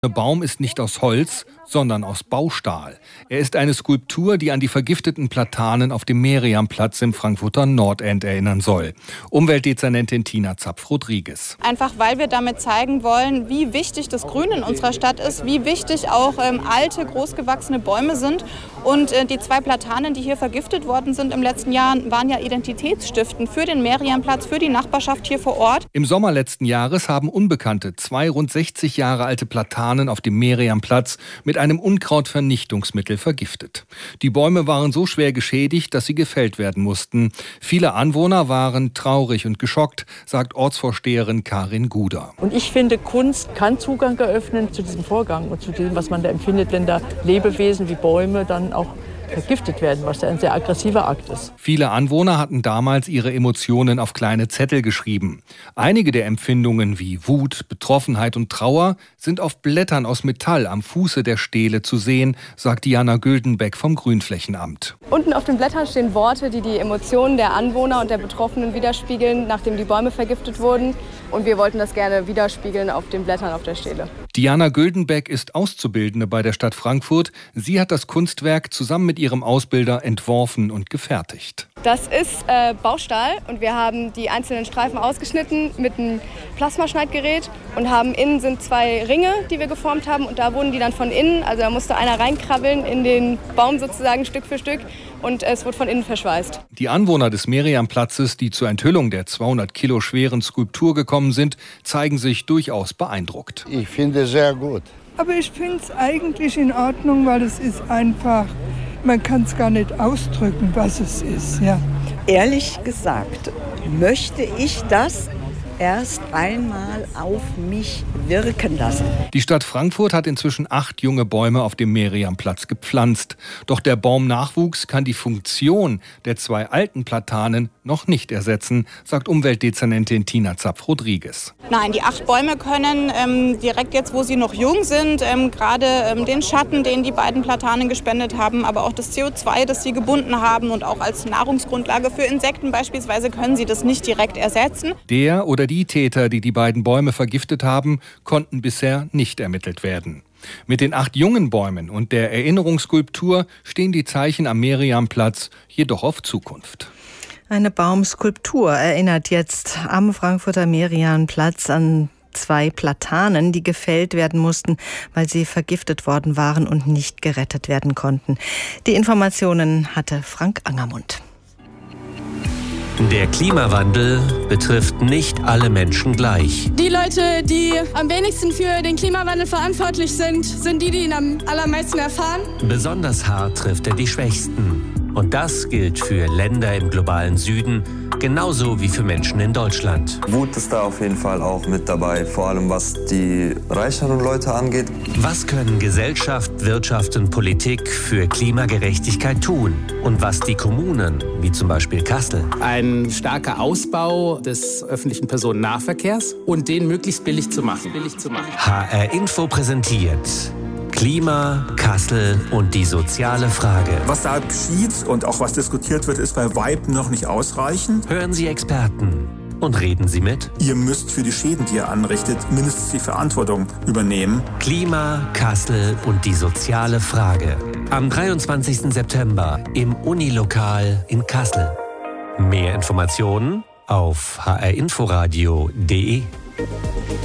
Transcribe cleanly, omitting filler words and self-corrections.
Der Baum ist nicht aus Holz, sondern aus Baustahl. Er ist eine Skulptur, die an die vergifteten Platanen auf dem Meriamplatz im Frankfurter Nordend erinnern soll. Umweltdezernentin Tina Zapf-Rodrigues. Einfach weil wir damit zeigen wollen, wie wichtig das Grün in unserer Stadt ist, wie wichtig auch alte, großgewachsene Bäume sind. Und die 2 Platanen, die hier vergiftet worden sind im letzten Jahr, waren ja identitätsstiftend für den Meriamplatz, für die Nachbarschaft hier vor Ort. Im Sommer letzten Jahres haben Unbekannte 2 rund 60 Jahre alte Platanen auf dem Meriamplatz mit einem Unkrautvernichtungsmittel vergiftet. Die Bäume waren so schwer geschädigt, dass sie gefällt werden mussten. Viele Anwohner waren traurig und geschockt, sagt Ortsvorsteherin Karin Guder. Und ich finde, Kunst kann Zugang eröffnen zu diesem Vorgang und zu dem, was man da empfindet, wenn da Lebewesen wie Bäume dann auch vergiftet werden, was ja ein sehr aggressiver Akt ist. Viele Anwohner hatten damals ihre Emotionen auf kleine Zettel geschrieben. Einige der Empfindungen wie Wut, Betroffenheit und Trauer sind auf Blättern aus Metall am Fuße der Stele zu sehen, sagt Diana Güldenbeck vom Grünflächenamt. Unten auf den Blättern stehen Worte, die die Emotionen der Anwohner und der Betroffenen widerspiegeln, nachdem die Bäume vergiftet wurden. Und wir wollten das gerne widerspiegeln auf den Blättern auf der Stele. Diana Güldenbeck ist Auszubildende bei der Stadt Frankfurt. Sie hat das Kunstwerk zusammen mit ihrem Ausbilder entworfen und gefertigt. Das ist Baustahl und wir haben die einzelnen Streifen ausgeschnitten mit einem Plasmaschneidgerät und haben innen sind 2 Ringe, die wir geformt haben und da wurden die dann von innen, also da musste einer reinkrabbeln in den Baum sozusagen Stück für Stück und es wird von innen verschweißt. Die Anwohner des Meriamplatzes, die zur Enthüllung der 200 Kilo schweren Skulptur gekommen sind, zeigen sich durchaus beeindruckt. Ich finde es sehr gut. Aber ich finde es eigentlich in Ordnung, weil es ist einfach, man kann es gar nicht ausdrücken, was es ist. Ja. Ehrlich gesagt möchte ich das erst einmal auf mich wirken lassen. Die Stadt Frankfurt hat inzwischen 8 junge Bäume auf dem Meriamplatz gepflanzt. Doch der Baumnachwuchs kann die Funktion der 2 alten Platanen noch nicht ersetzen, sagt Umweltdezernentin Tina Zapf-Rodrigues. Nein, die 8 Bäume können direkt jetzt, wo sie noch jung sind, gerade den Schatten, den die beiden Platanen gespendet haben, aber auch das CO2, das sie gebunden haben und auch als Nahrungsgrundlage für Insekten beispielsweise, können sie das nicht direkt ersetzen. Der oder die Täter, die die beiden Bäume vergiftet haben, konnten bisher nicht ermittelt werden. Mit den 8 jungen Bäumen und der Erinnerungsskulptur stehen die Zeichen am Meriamplatz jedoch auf Zukunft. Eine Baumskulptur erinnert jetzt am Frankfurter Meriamplatz an 2 Platanen, die gefällt werden mussten, weil sie vergiftet worden waren und nicht gerettet werden konnten. Die Informationen hatte Frank Angermund. Der Klimawandel betrifft nicht alle Menschen gleich. Die Leute, die am wenigsten für den Klimawandel verantwortlich sind, sind die ihn am allermeisten erfahren. Besonders hart trifft er die Schwächsten. Und das gilt für Länder im globalen Süden, genauso wie für Menschen in Deutschland. Wut ist da auf jeden Fall auch mit dabei, vor allem was die reicheren Leute angeht. Was können Gesellschaft, Wirtschaft und Politik für Klimagerechtigkeit tun? Und was die Kommunen, wie zum Beispiel Kassel? Ein starker Ausbau des öffentlichen Personennahverkehrs und den möglichst billig zu machen. HR Info präsentiert Klima, Kassel und die soziale Frage. Was da geschieht und auch was diskutiert wird, ist bei Weitem noch nicht ausreichend. Hören Sie Experten und reden Sie mit. Ihr müsst für die Schäden, die ihr anrichtet, mindestens die Verantwortung übernehmen. Klima, Kassel und die soziale Frage. Am 23. September im Unilokal in Kassel. Mehr Informationen auf hrinforadio.de.